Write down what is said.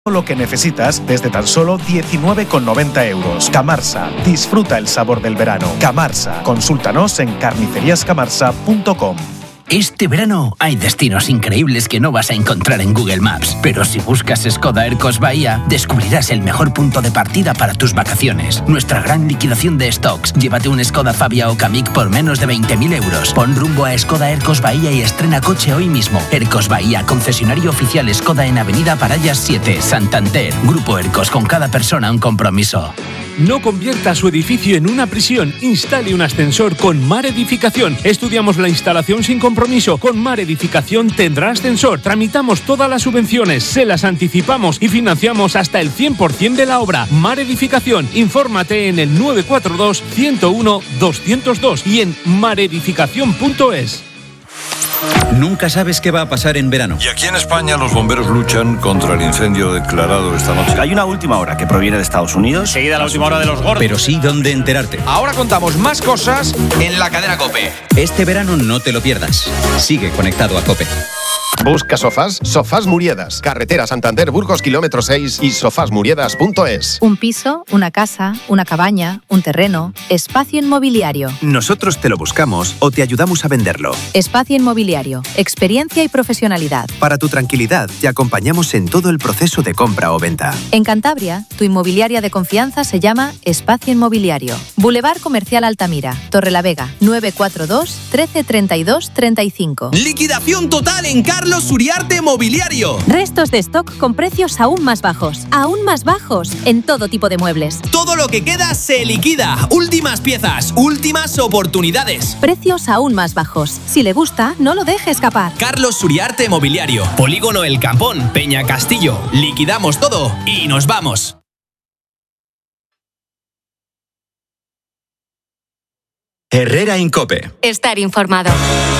Lo que necesitas desde tan solo 19,90 euros. Camarsa, disfruta el sabor del verano. Camarsa, consúltanos en carniceriascamarsa.com. Este verano hay destinos increíbles que no vas a encontrar en Google Maps, pero si buscas Skoda Ercos Bahía, descubrirás el mejor punto de partida para tus vacaciones. Nuestra gran liquidación de stocks. Llévate un Skoda Fabia o Kamiq por menos de 20.000 euros. Pon rumbo a Skoda Ercos Bahía y estrena coche hoy mismo. Ercos Bahía, concesionario oficial Skoda en Avenida Parallas 7, Santander. Grupo Ercos, con cada persona un compromiso. No convierta su edificio en una prisión. Instale un ascensor con Mar Edificación. Estudiamos la instalación sin compromiso. Con Mar Edificación tendrá ascensor. Tramitamos todas las subvenciones, se las anticipamos y financiamos hasta el 100% de la obra. Mar Edificación. Infórmate en el 942 101 202 y en maredificación.es. Nunca sabes qué va a pasar en verano. Y aquí en España los bomberos luchan contra el incendio declarado esta noche. Hay una última hora que proviene de Estados Unidos. Seguida la última hora de los gordos. Pero sí dónde enterarte. Ahora contamos más cosas en la cadena COPE. Este verano no te lo pierdas. Sigue conectado a COPE. Busca sofás, Sofás Muriedas. Carretera Santander Burgos, kilómetro 6 y sofasmuriedas.es. Un piso, una casa, una cabaña, un terreno. Espacio Inmobiliario. Nosotros te lo buscamos o te ayudamos a venderlo. Espacio Inmobiliario. Experiencia y profesionalidad. Para tu tranquilidad, te acompañamos en todo el proceso de compra o venta. En Cantabria, tu inmobiliaria de confianza se llama Espacio Inmobiliario. Boulevard Comercial Altamira, Torrelavega, 942 13 32 35. Liquidación total en Carlos Uriarte Mobiliario. Restos de stock con precios aún más bajos en todo tipo de muebles. Todo lo que queda se liquida. Últimas piezas, últimas oportunidades. Precios aún más bajos. Si le gusta, no lo deje escapar. Carlos Uriarte Mobiliario. Polígono El Campón, Peña Castillo. Liquidamos todo y nos vamos. Herrera Incope. Estar informado.